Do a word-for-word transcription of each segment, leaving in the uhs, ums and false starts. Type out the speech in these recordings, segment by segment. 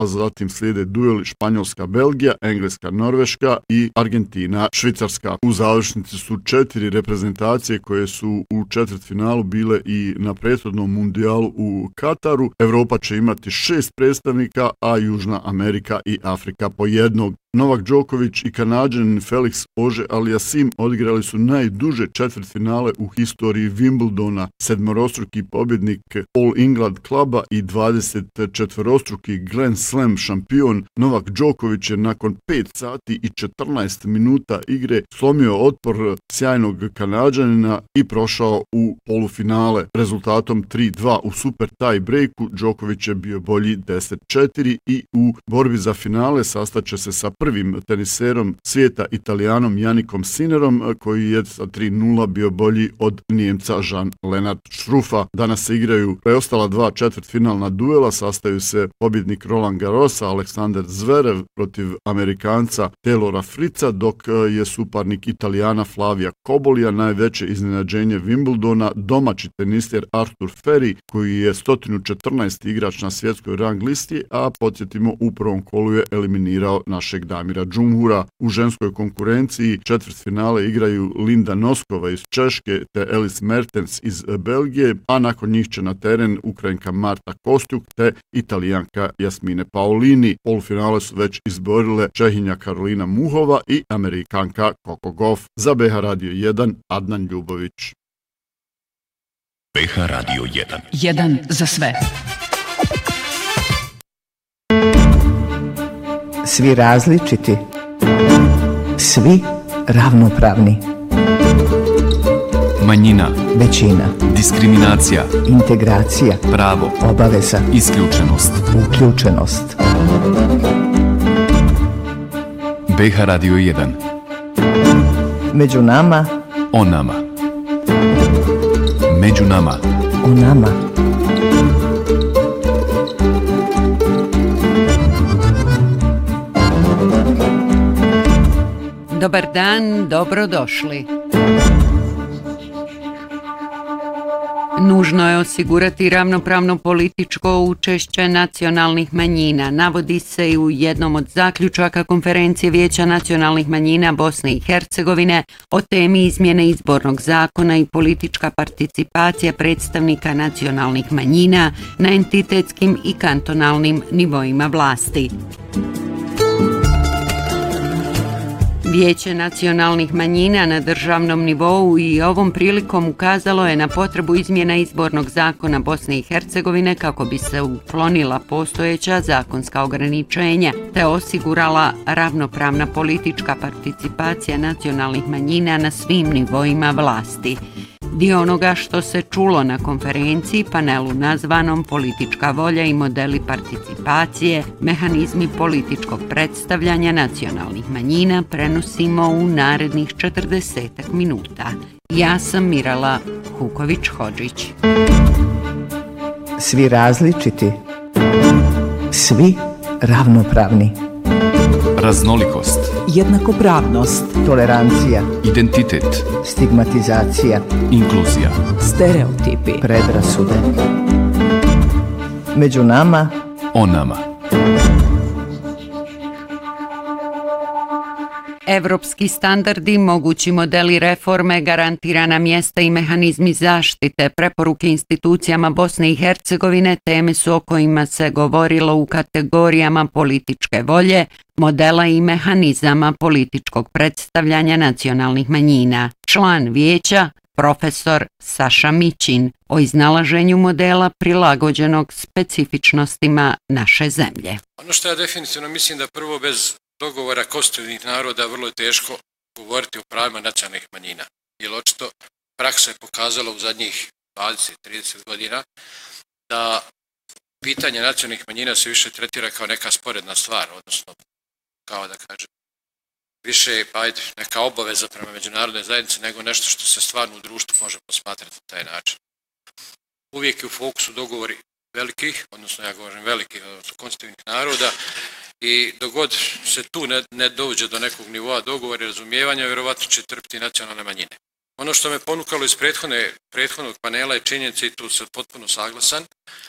a zatim slijede dueli Španjolska-Belgija, Engleska-Norveška i Argentina-Švicarska. U završnici su četiri reprezentacije koje su u četvrtfinalu bile i na prethodnom mundijalu u Kataru. Europa će imati šest predstavnika, a Južna Amerika i Afrika po jednog. Novak Đoković i Kanađanin Felix Auger-Aliassime odigrali su najduže četvrtfinale u historiji Wimbledona. Sedmorostruki pobjednik All England kluba i dvadesetčetvorostruki Grand Slam šampion Novak Đoković je nakon pet sati i četrnaest minuta igre slomio otpor sjajnog Kanađanina i prošao u polufinale. Rezultatom tri dva u super tie breaku Đoković je bio bolji deset četiri i u borbi za finale sastaće se sa prvim teniserom svijeta Italijanom Janikom Sinnerom, koji je sa tri nula bio bolji od Nijemca Jean-Lennard Struffa. Danas se igraju preostala dva četvrtfinalna duela, sastaju se pobjednik Roland Garrosa Aleksander Zverev protiv Amerikanca Taylora Fritza, dok je suparnik Italijana Flavia Cobolija najveće iznenađenje Wimbledona domaći tenister Arthur Ferry, koji je sto četrnaesti igrač na svjetskoj rang listi, a podsjetimo u prvom kolu je eliminirao našeg Damira Džumhura. U ženskoj konkurenciji četvrtfinale igraju Linda Noskova iz Češke te Alice Mertens iz Belgije, a nakon njih će na teren Ukrajinka Marta Kostjuk te Italijanka Jasmine Paolini. Polufinale su već izborile Čehinja Karolina Muhova i Amerikanka Coco Gauff. Za B H Radio jedan Adnan Ljubović. B H Radio jedan. Jedan za sve. Svi različiti, svi ravnopravni. Manjina, većina, diskriminacija, integracija, pravo, obaveza, isključenost, uključenost. B H Radio jedan. Među nama, o nama. Među nama, o nama. Dobar dan, dobrodošli. Nužno je osigurati ravnopravno političko učešće nacionalnih manjina, navodi se i u jednom od zaključaka konferencije Vijeća nacionalnih manjina Bosne i Hercegovine o temi izmjene izbornog zakona i politička participacija predstavnika nacionalnih manjina na entitetskim i kantonalnim nivoima vlasti. Vijeće nacionalnih manjina na državnom nivou i ovom prilikom ukazalo je na potrebu izmjena izbornog zakona Bosne i Hercegovine kako bi se uklonila postojeća zakonska ograničenja te osigurala ravnopravna politička participacija nacionalnih manjina na svim nivoima vlasti. Dio onoga što se čulo na konferenciji, panelu nazvanom Politička volja i modeli participacije, mehanizmi političkog predstavljanja nacionalnih manjina, prenosimo u narednih četrdesetak minuta. Ja sam Mirala Huković-Hodžić. Svi različiti, svi ravnopravni. Raznolikost, jednakopravnost, tolerancija, identitet, stigmatizacija, inkluzija, stereotipi, predrasude. Među nama, o nama. Evropski standardi, mogući modeli reforme, garantirana mjesta i mehanizmi zaštite, preporuke institucijama Bosne i Hercegovine teme su o kojima se govorilo u kategorijama političke volje, modela i mehanizama političkog predstavljanja nacionalnih manjina. Član vijeća, profesor Saša Mićin, o iznalaženju modela prilagođenog specifičnostima naše zemlje. Ono što ja definitivno mislim da prvo bez dogovora konstitutivnih naroda vrlo je teško govoriti o pravima nacionalnih manjina. Jer očito praksa je pokazala u zadnjih dvadeset do trideset godina da pitanje nacionalnih manjina se više tretira kao neka sporedna stvar, odnosno kao da kažem više ajde, neka obaveza prema međunarodnoj zajednici nego nešto što se stvarno u društvu može posmatrati na taj način. Uvijek je u fokusu dogovori velikih, odnosno ja govorim velikih, odnosno konstitutivnih naroda, i dogod se tu ne, ne dođe do nekog nivoa dogovora i razumijevanja, vjerovatno će trpiti nacionalne manjine. Ono što me ponukalo iz prethodne, prethodnog panela je činjenica, i tu sam potpuno saglasan,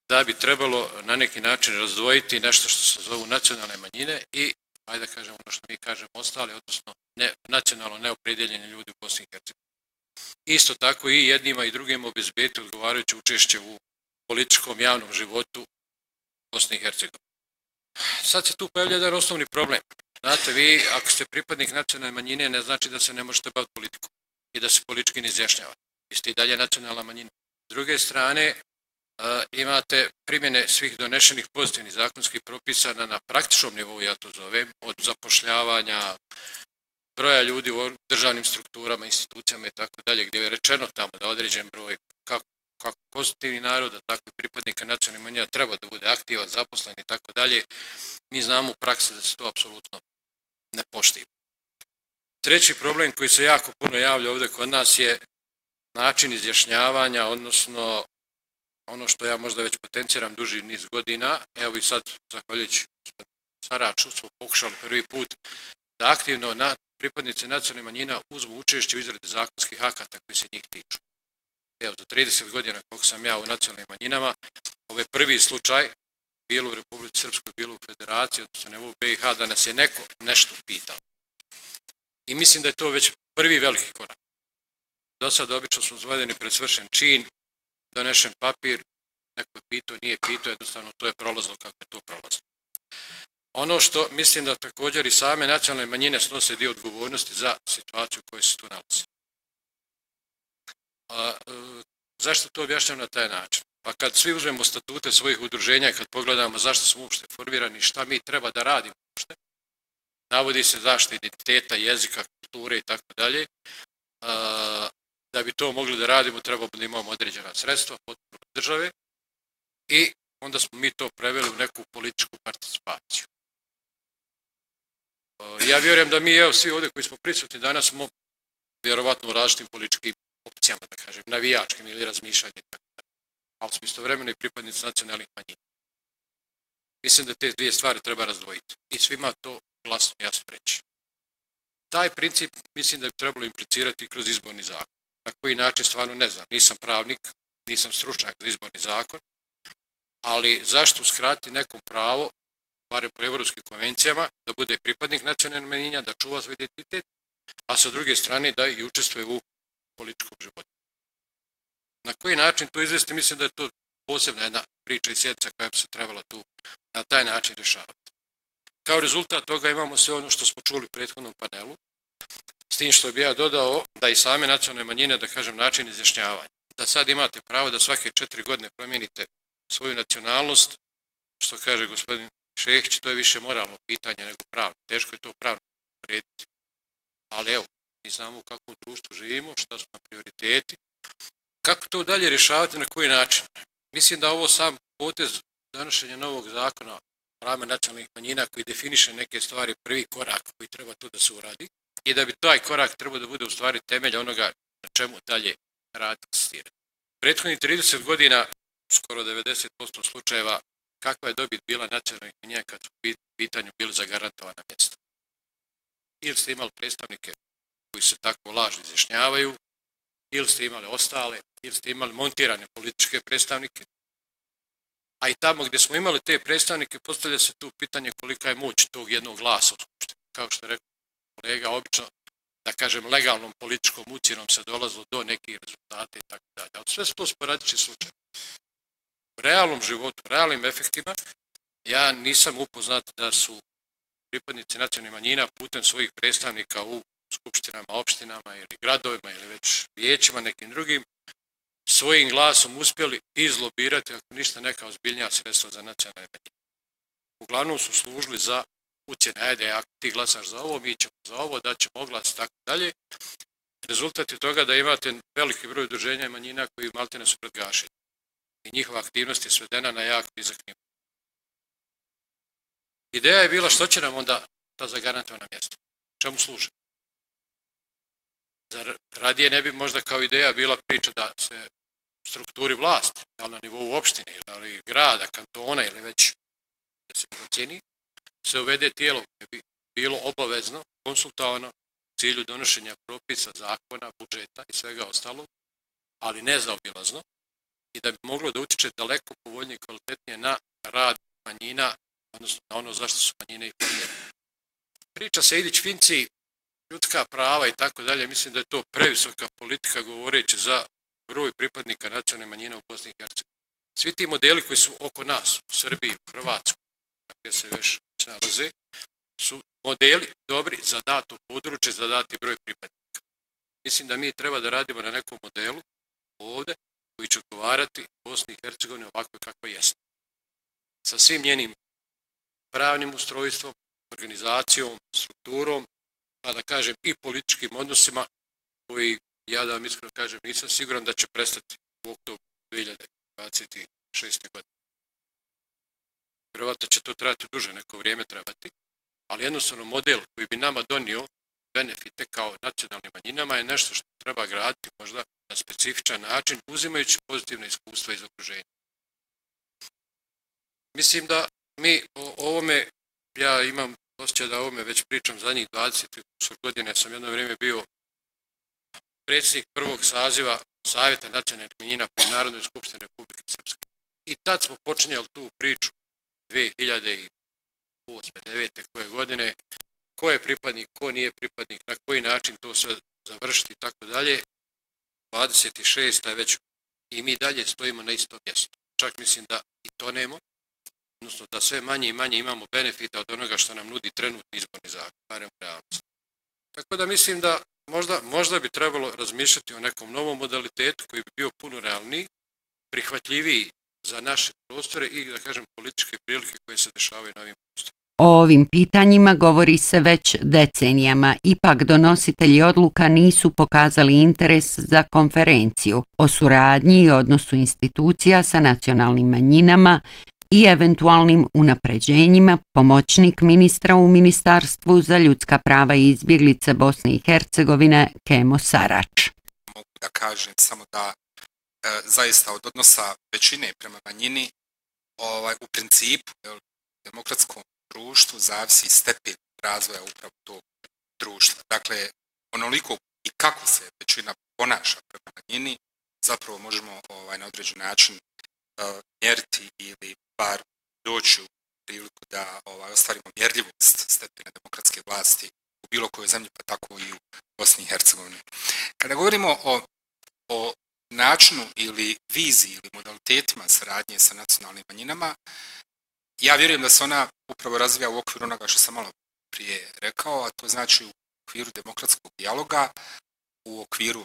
da bi trebalo na neki način razdvojiti nešto što se zovu nacionalne manjine i, ajde da kažemo ono što mi kažemo, ostali, odnosno ne, nacionalno neopredjeljeni ljudi u Bosni i Hercegovini. Isto tako i jednima i drugim obezbediti odgovarajuće učešće u političkom javnom životu Bosne i Hercegovine. Sad se tu pojavlja jedan osnovni problem. Znate, vi ako ste pripadnik nacionalne manjine ne znači da se ne možete baviti politikom i da se politički ne izjašnjavate. Vi ste i dalje nacionalna manjina. S druge strane, Uh, imate primjene svih donešenih pozitivnih zakonskih propisa na, na praktičnom nivou, ja to zovem, od zapošljavanja, broja ljudi u državnim strukturama, institucijama i tako dalje, gdje je rečeno tamo da određen broj kako, kako konstitutivni naroda, tako i pripadnika nacionalnih manjina treba da bude aktivan, zaposlen i tako dalje. Mi znamo u praksi da se to apsolutno ne poštiva. Treći problem koji se jako puno javlja ovdje kod nas je način izjašnjavanja, odnosno ono što ja možda već potenciram duži niz godina, evo i sad, zahvaljujući Saraču, smo pokušali prvi put da aktivno na pripadnice nacionalnih manjina uzmu učešće u izradi zakonskih akata koji se njih tiču. Evo, za trideset godina koliko sam ja u nacionalnim manjinama, ovo je prvi slučaj, bilo u Republici Srpskoj, bilo u Federaciji, odnosno ne u B i H, da nas je neko nešto pitao. I mislim da je to već prvi veliki korak. Do sada obično smo zvodeni pred svršen čin, donešen papir, neko je pitao, nije pitao, jednostavno to je prolazilo kako je to prolazilo. Ono što mislim da također i same nacionalne manjine snose dio odgovornosti za situaciju u kojoj se tu nalazi. A, e, zašto to objašnjam na taj način? Pa kad svi uzmemo statute svojih udruženja i kad pogledamo zašto smo uopšte formirani, šta mi treba da radimo uopšte, navodi se zaštita identiteta, jezika, kulture i tako dalje. Da bi to mogli da radimo, trebamo da imamo određena sredstva, potporu države i onda smo mi to preveli u neku političku participaciju. Ja vjerujem da mi, evo, svi ovdje koji smo prisutni danas smo vjerovatno u različitim političkim opcijama, da kažem, navijačkim ili razmišljanjem, ali smo istovremeno i pripadnici nacionalnih manjina. Mislim da te dvije stvari treba razdvojiti i svima to glasno jasno reći. Taj princip mislim da bi trebalo implicirati kroz izborni zakon. Na koji način stvarno ne znam, nisam pravnik, nisam stručnjak za izborni zakon, ali zašto uskratiti nekom pravo, barem po evropskim konvencijama, da bude pripadnik nacionalnih manjina, da čuva svoj identitet, a sa druge strane da i učestvuje u političkom životu. Na koji način to izvesti, mislim da je to posebna jedna priča i sjednica koja bi se trebala tu na taj način rješavati. Kao rezultat toga imamo sve ono što smo čuli u prethodnom panelu, s tim što bi ja dodao da i same nacionalne manjine, da kažem, način izjašnjavanja. Da sad imate pravo da svake četiri godine promijenite svoju nacionalnost, što kaže gospodin Šehić, to je više moralno pitanje nego pravno. Teško je to pravno urediti. Ali evo, mi znamo u kakvom društvu živimo, šta su nam prioriteti. Kako to dalje rješavati, na koji način? Mislim da ovo sam potez donošenja novog zakona o pravima nacionalnih manjina koji definiše neke stvari, prvi korak koji treba tu da se uradi i da bi taj korak trebao da bude u stvari temelj onoga na čemu dalje raditi insistirati. Prethodnih trideset godina, skoro devedeset posto slučajeva, kakva je dobit bila nacionalnih manjina kad su u pitanju bili zagarantovana mjesta. Ili ste imali predstavnike koji se tako lažno izjašnjavaju, ili ste imali ostale, ili ste imali montirane političke predstavnike. A i tamo gdje smo imali te predstavnike, postavlja se tu pitanje kolika je moć tog jednog glasa. Kao što je rekao kolega, obično, da kažem, legalnom političkom ucjenom se dolazilo do nekih rezultata i tako dalje. Ali sve su to sporadični slučaj. U realnom životu, u realnim efektima, ja nisam upoznat da su pripadnici nacionalnih manjina putem svojih predstavnika u skupštinama, opštinama ili gradovima ili već vijećima, nekim drugim, svojim glasom uspjeli izlobirati, ako ništa, neka ozbiljnija sredstva za nacionalne manjine. Uglavnom su služili za ucjene, ajde, ako ti glasaš za ovo, mi ćemo za ovo, da ćemo oglas i tako dalje. Rezultat je toga da imate veliki broj udruženja i manjina koji maltene su pred gašenjem. I njihova aktivnost je svedena na jak nizak nivo. Ideja je bila što će nam onda ta zagarantovana mjesta. Čemu služe? Zar radije ne bi možda kao ideja bila priča da se u strukturi vlasti, da li na nivou opštine ili grada, kantona ili već da se procjeni, se uvede tijelo koje bi bilo obavezno, konsultovano u cilju donošenja propisa, zakona, budžeta i svega ostalog, ali ne zaobilazno, i da bi moglo da utiče daleko povoljnije i kvalitetnije na rad manjina, odnosno na ono zašto su manjine i formirane. Priča se Idić-Finci, ljudska prava i tako dalje, mislim da je to previsoka politika govoreći za broj pripadnika nacionalne manjine u Bosni i Hercegovini. Svi ti modeli koji su oko nas, u Srbiji, u Hrvatskoj, gdje se još nalaze, su modeli dobri za dato područje, za dati broj pripadnika. Mislim da mi treba da radimo na nekom modelu ovdje koji će odgovarati Bosni i Hercegovini ovako kako jeste. Sa svim njenim pravnim ustrojstvom, organizacijom, strukturom, pa da kažem i političkim odnosima koji, ja da vam iskreno kažem, nisam siguran da će prestati u oktobru dvije hiljade dvadeset šeste. godine. Vjerovatno će to trajati duže neko vrijeme trebati, ali jednostavno model koji bi nama donio benefite kao nacionalnim manjinama je nešto što treba graditi možda na specifičan način, uzimajući pozitivne iskustva iz okruženja. Mislim da mi o ovome, ja imam osjećaj da o ovome već pričam zadnjih dvadeset godine, sam jedno vrijeme bio predsjednik prvog saziva Savjeta nacionalnih manjina pri Narodnoj skupštini Republike Srpske. I tad smo počinjali tu priču dvije hiljade osme devete koje godine, ko je pripadnik, ko nije pripadnik, na koji način to sve završiti i tako dalje. dvadeset šesta je već i mi dalje stojimo na istom mjestu. Čak mislim da i to nemo, odnosno da sve manje i manje imamo benefita od onoga što nam nudi trenutni izborni zakon, barem u realnosti. Tako da mislim da možda, možda bi trebalo razmišljati o nekom novom modalitetu koji bi bio puno realniji, prihvatljiviji za naše prostore i, da kažem, političke prilike koje se dešavaju na ovim prostorima. O ovim pitanjima govori se već decenijama, ipak donositelji odluka nisu pokazali interes za konferenciju o suradnji i odnosu institucija sa nacionalnim manjinama i eventualnim unapređenjima. Pomoćnik ministra u Ministarstvu za ljudska prava i izbjeglice Bosne i Hercegovine Kemo Sarač. Mogu da kažem samo da e, zaista od odnosa većine prema manjini ovaj, u principu u demokratskom društvu zavisi stepen razvoja upravo tog društva. Dakle, onoliko i kako se većina ponaša prema manjini, zapravo možemo ovaj, na određen način uh, mjeriti ili bar doći u priliku da ovaj, ostvarimo mjerljivost stepena demokratske vlasti u bilo kojoj zemlji, pa tako i u Bosni i Hercegovini. Kada govorimo o, o načinu ili viziji ili modalitetima saradnje sa nacionalnim manjinama, ja vjerujem da se ona upravo razvija u okviru onoga što sam malo prije rekao, a to znači u okviru demokratskog dijaloga, u okviru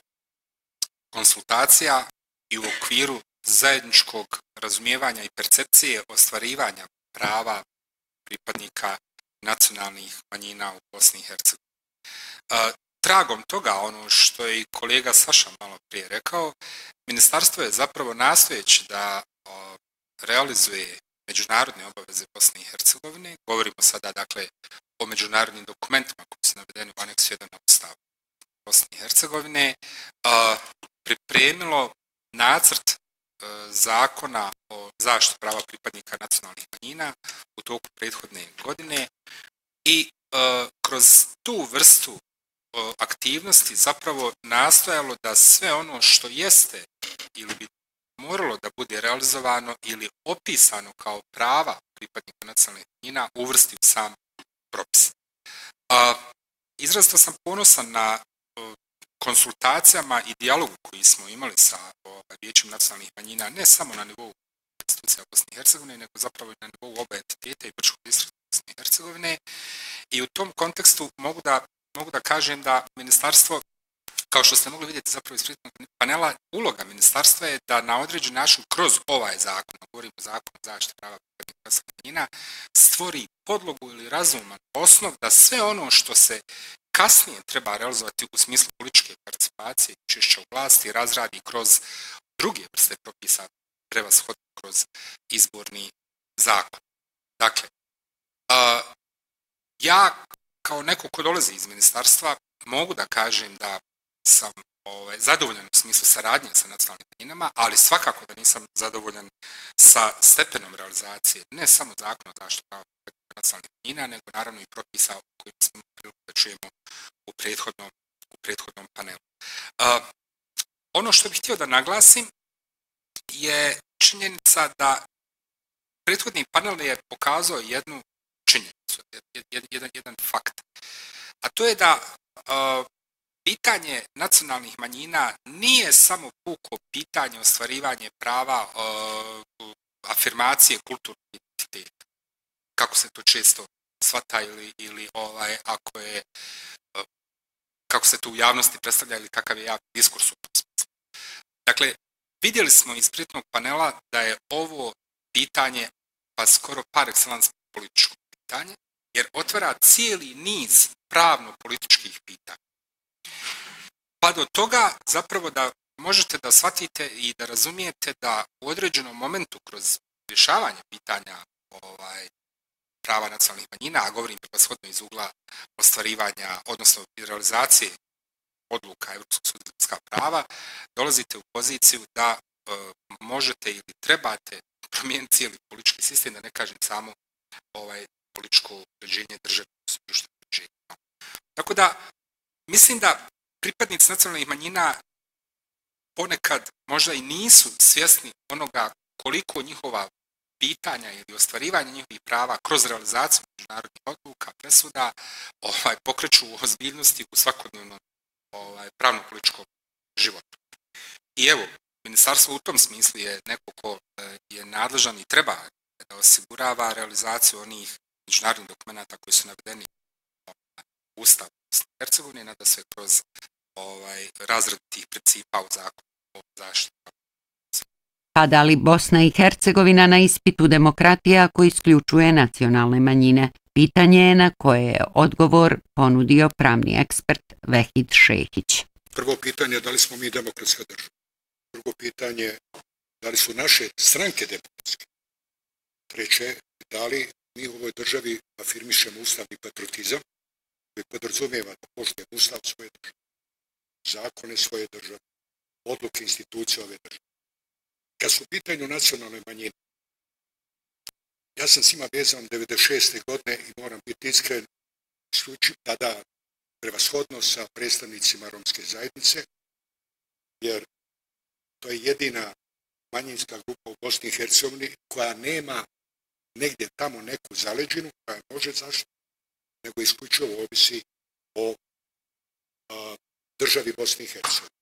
konsultacija i u okviru zajedničkog razumijevanja i percepcije ostvarivanja prava pripadnika nacionalnih manjina u Bosni i Hercegovini. Tragom toga, ono što je i kolega Saša malo prije rekao, ministarstvo je zapravo nastojeći da realizuje međunarodne obaveze Bosne i Hercegovine. Govorimo sada, dakle, o međunarodnim dokumentima koji su navedeni u aneksu jedan na Ustavu Bosne i Hercegovine, pripremilo nacrt zakona o zaštiti prava pripadnika nacionalnih manjina u toku prethodne godine i kroz tu vrstu aktivnosti zapravo nastojalo da sve ono što jeste ili bi moralo da bude realizovano ili opisano kao prava pripadnika nacionalnih manjina uvrsti u sam propis. Izrazito sam ponosan na konsultacijama i dijalogu koji smo imali sa Vijećem nacionalnih manjina, ne samo na nivou institucija Bosne i Hercegovine, nego zapravo i na nivou oba entiteta i Brčkog distrikta Bosne i Hercegovine. I u tom kontekstu mogu da, mogu da kažem da ministarstvo, kao što ste mogli vidjeti zapravo iz prethodnog panela, uloga ministarstva je da na određen način kroz ovaj zakon, govorimo o zakonu o zaštiti prava pripadnika nacionalnih manjina, stvori podlogu ili razuman osnov da sve ono što se kasnije treba realizovati u smislu političke participacije i učešća u vlasti razradi kroz druge vrste propisa, prevashodno kroz izborni zakon. Dakle, a, ja kao neko ko dolazi iz ministarstva mogu da kažem da sam ovaj, zadovoljan u smislu saradnje sa nacionalnim manjinama, ali svakako da nisam zadovoljan sa stepenom realizacije, ne samo zakona o zaštiti prava nacionalnih manjina, nego naravno i propisa o kojima smo priliku da čujemo u prethodnom, u prethodnom panelu. Uh, ono što bih htio da naglasim je činjenica da prethodni panel je pokazao jednu činjenicu, jedan, jedan, jedan fakt. A to je da uh, pitanje nacionalnih manjina nije samo puko pitanje ostvarivanje prava uh, afirmacije kulturnog identiteta. Kako se to često shvata ili, ili ovaj, ako je, uh, kako se to u javnosti predstavlja ili kakav je javni diskurs u tom smislu. Dakle, vidjeli smo iz prethodnog panela da je ovo pitanje pa skoro par excellence političko pitanje, jer otvara cijeli niz pravno-političkih pitanja. Pa do toga zapravo da možete da shvatite i da razumijete da u određenom momentu kroz rješavanje pitanja ovaj, prava nacionalnih manjina, a govorim prevashodno iz ugla ostvarivanja, odnosno realizacije odluka Europskog suda za ljudska prava, dolazite u poziciju da e, možete ili trebate promijeniti cijeli politički sistem, da ne kažem samo ovaj, političko uređenje države, društveno uređenje. Tako da, mislim da pripadnici nacionalnih manjina ponekad možda i nisu svjesni onoga koliko njihova pitanja ili ostvarivanje njihovih prava kroz realizaciju međunarodnih odluka, presuda, ovaj, pokreću u ozbiljnosti u svakodnevnom ovaj, pravno-političkom životu. I evo, ministarstvo u tom smislu je neko ko je nadležan i treba da osigurava realizaciju onih međunarodnih dokumenata koji su navedeni u Ustavu Bosne i Hercegovine, nada se kroz ovaj, razred tih principa u zakonu o zaštiti. Pada li Bosna i Hercegovina na ispitu demokratije ako isključuje nacionalne manjine? Pitanje je na koje je odgovor ponudio pravni ekspert Vehid Šehić. Prvo pitanje je da li smo mi demokratska država. Drugo pitanje, da li su naše stranke demokratske. Treće, da li mi u ovoj državi afirmišemo ustavni patriotizam koji podrazumijeva da poštujemo ustav svoje države, zakone svoje države, odluke institucije ove države. Kad su u pitanju nacionalne manjine, ja sam s njima vezan devedeset šeste godine i moram biti iskren, slučaj tada prevashodno sa predstavnicima romske zajednice, jer to je jedina manjinska grupa u Bosni i Hercegovini koja nema negdje tamo neku zaleđinu koja može zaštiti, nego isključivo ovisi o a, državi Bosni i Hercegovini.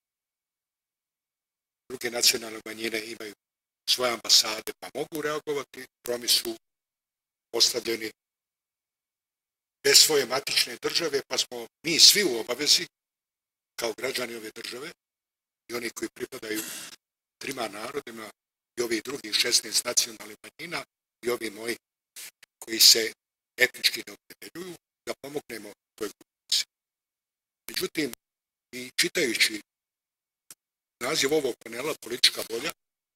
Druge nacionalne manjine imaju svoje ambasade pa mogu reagovati, Romi su postavljeni bez svoje matične države, pa smo mi svi u obavezi kao građani ove države i oni koji pripadaju trima narodima i ovih drugih šesnaest nacionalnih manjina i ovi moji koji se etnički ne opredjeljuju, da pomognemo toj grupaciji. Međutim, i čitajući naziv ovog panela Politička volja,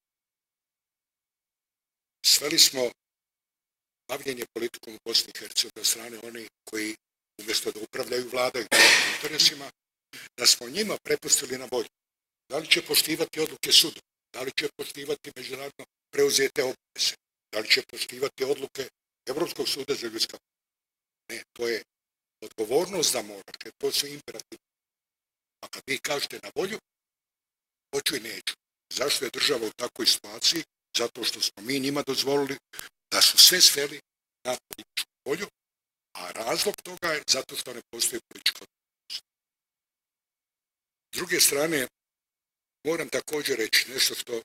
sveli smo bavljenje politikom u Bosni i Hercegovini od strane onih koji umjesto da upravljaju vladaju interesima, da smo njima prepustili na volju. Da li će poštivati odluke suda, da li će poštivati međunarodno preuzete obveze, da li će poštivati odluke Europskog suda za ljudska prava. Ne, to je odgovornost da moraš, jer to su imperativni. A kad vi kažete na volju, hoću i neću. Zašto je država u takvoj situaciji? Zato što smo mi njima dozvolili da su sve sveli na političku volju, a razlog toga je zato što ne postoji politička odgovornost. S druge strane, moram također reći nešto što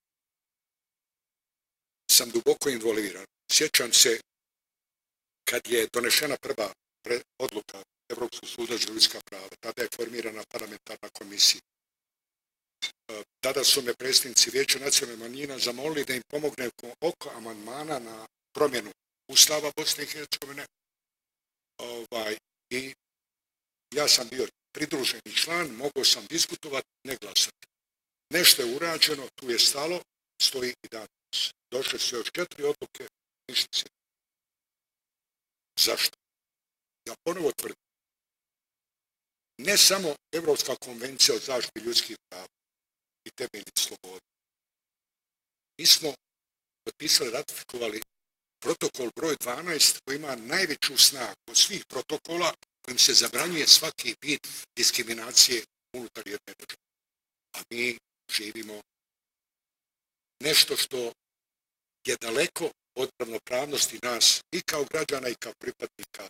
sam duboko involviran. Sjećam se kad je donešena prva odluka Europskog suda za ljudska prava, tada je formirana parlamentarna komisija. Tada su me predstavnici Vijeća nacionalnih manjina zamolili da im pomogne oko amandmana na promjenu Ustava Bosne i Hercegovine. Ovaj, I ja sam bio pridruženi član, mogao sam diskutovati, ne glasati. Nešto je urađeno, tu je stalo, stoji i danas. Došle su još četiri odluke, ništa se. Zašto? Ja ponovo tvrdim. Ne samo Evropska konvencija o zaštiti ljudskih prava i temeljnih sloboda. Mi smo potpisali, ratifikovali protokol broj dvanaest koji ima najveću snagu od svih protokola kojim se zabranjuje svaki vid diskriminacije unutar jedne države. A mi živimo nešto što je daleko od ravnopravnosti nas i kao građana i kao pripadnika